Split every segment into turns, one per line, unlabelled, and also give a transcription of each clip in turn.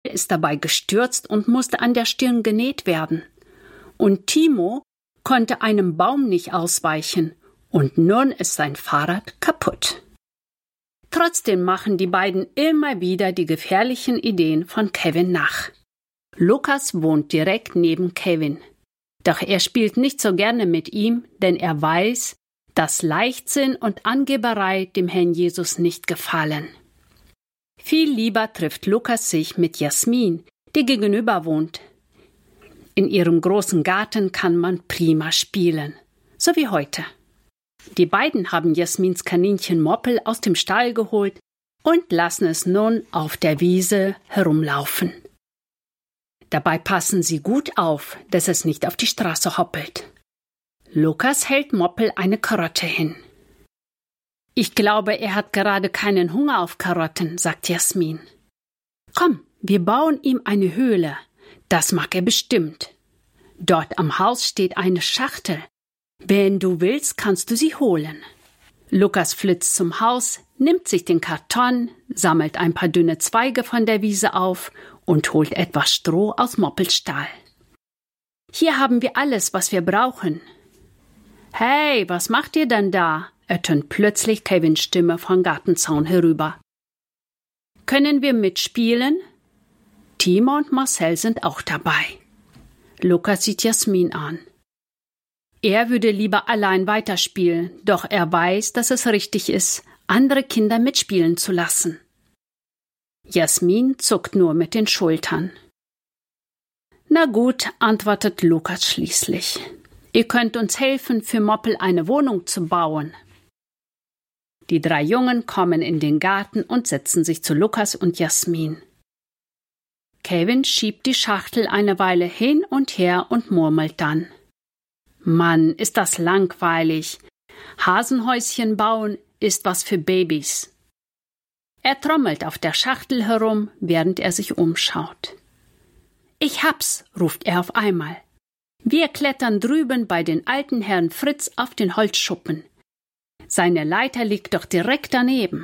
ist dabei gestürzt und musste an der Stirn genäht werden. Und Timo konnte einem Baum nicht ausweichen und nun ist sein Fahrrad kaputt. Trotzdem machen die beiden immer wieder die gefährlichen Ideen von Kevin nach. Lukas wohnt direkt neben Kevin. Doch er spielt nicht so gerne mit ihm, denn er weiß, dass Leichtsinn und Angeberei dem Herrn Jesus nicht gefallen. Viel lieber trifft Lukas sich mit Jasmin, die gegenüber wohnt. In ihrem großen Garten kann man prima spielen, so wie heute. Die beiden haben Jasmins Kaninchen Moppel aus dem Stall geholt und lassen es nun auf der Wiese herumlaufen. Dabei passen sie gut auf, dass es nicht auf die Straße hoppelt. Lukas hält Moppel eine Karotte hin. »Ich glaube, er hat gerade keinen Hunger auf Karotten«, sagt Jasmin. »Komm, wir bauen ihm eine Höhle. Das mag er bestimmt. Dort am Haus steht eine Schachtel. Wenn du willst, kannst du sie holen.« Lukas flitzt zum Haus, nimmt sich den Karton, sammelt ein paar dünne Zweige von der Wiese auf und holt etwas Stroh aus Moppels Stall. »Hier haben wir alles, was wir brauchen.« »Hey, was macht ihr denn da?« ertönt plötzlich Kevins Stimme vom Gartenzaun herüber. »Können wir mitspielen?« Timo und Marcel sind auch dabei. Lukas sieht Jasmin an. Er würde lieber allein weiterspielen, doch er weiß, dass es richtig ist, andere Kinder mitspielen zu lassen. Jasmin zuckt nur mit den Schultern. »Na gut«, antwortet Lukas schließlich. »Ihr könnt uns helfen, für Moppel eine Wohnung zu bauen.« Die 3 Jungen kommen in den Garten und setzen sich zu Lukas und Jasmin. Kevin schiebt die Schachtel eine Weile hin und her und murmelt dann. »Mann, ist das langweilig. Hasenhäuschen bauen ist was für Babys.« Er trommelt auf der Schachtel herum, während er sich umschaut. »Ich hab's«, ruft er auf einmal. »Wir klettern drüben bei den alten Herrn Fritz auf den Holzschuppen. Seine Leiter liegt doch direkt daneben.«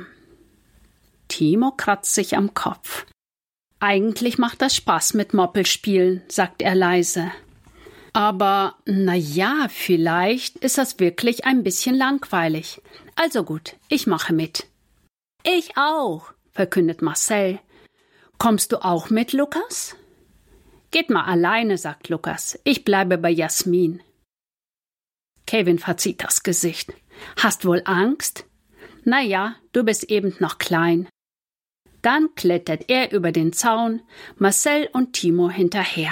Timo kratzt sich am Kopf. »Eigentlich macht das Spaß mit Moppelspielen«, sagt er leise. »Aber, na ja, vielleicht ist das wirklich ein bisschen langweilig. Also gut, ich mache mit.« »Ich auch«, verkündet Marcel. »Kommst du auch mit, Lukas?« »Geht mal alleine«, sagt Lukas. »Ich bleibe bei Jasmin.« Kevin verzieht das Gesicht. »Hast wohl Angst?« »Na ja, du bist eben noch klein.« Dann klettert er über den Zaun, Marcel und Timo hinterher.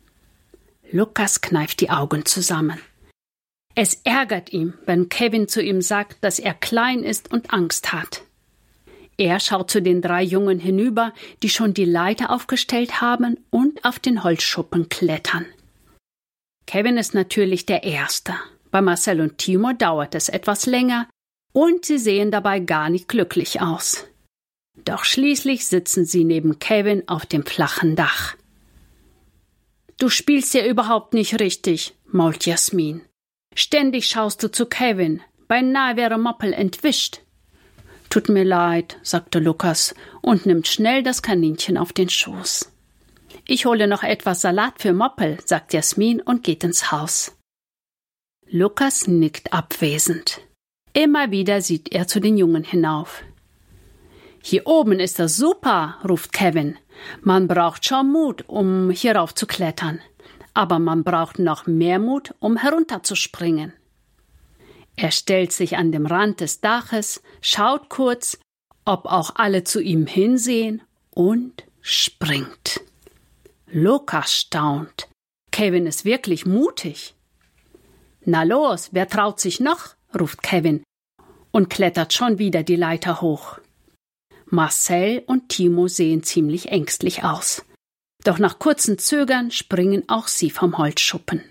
Lukas kneift die Augen zusammen. Es ärgert ihn, wenn Kevin zu ihm sagt, dass er klein ist und Angst hat. Er schaut zu den 3 Jungen hinüber, die schon die Leiter aufgestellt haben und auf den Holzschuppen klettern. Kevin ist natürlich der Erste. Bei Marcel und Timo dauert es etwas länger und sie sehen dabei gar nicht glücklich aus. Doch schließlich sitzen sie neben Kevin auf dem flachen Dach. »Du spielst ja überhaupt nicht richtig«, mault Jasmin. »Ständig schaust du zu Kevin. Beinahe wäre Moppel entwischt.« »Tut mir leid«, sagte Lukas und nimmt schnell das Kaninchen auf den Schoß. »Ich hole noch etwas Salat für Moppel«, sagt Jasmin und geht ins Haus. Lukas nickt abwesend. Immer wieder sieht er zu den Jungen hinauf. »Hier oben ist das super«, ruft Kevin. »Man braucht schon Mut, um hierauf zu klettern. Aber man braucht noch mehr Mut, um herunterzuspringen.« Er stellt sich an dem Rand des Daches, schaut kurz, ob auch alle zu ihm hinsehen und springt. Lukas staunt. Kevin ist wirklich mutig. »Na los, wer traut sich noch?«, ruft Kevin und klettert schon wieder die Leiter hoch. Marcel und Timo sehen ziemlich ängstlich aus. Doch nach kurzem Zögern springen auch sie vom Holzschuppen.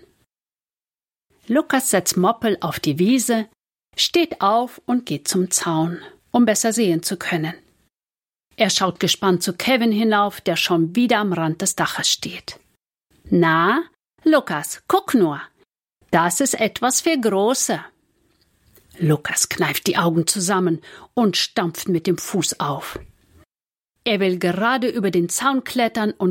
Lukas setzt Moppel auf die Wiese, steht auf und geht zum Zaun, um besser sehen zu können. Er schaut gespannt zu Kevin hinauf, der schon wieder am Rand des Daches steht. »Na, Lukas, guck nur. Das ist etwas für Große.« Lukas kneift die Augen zusammen und stampft mit dem Fuß auf. Er will gerade über den Zaun klettern und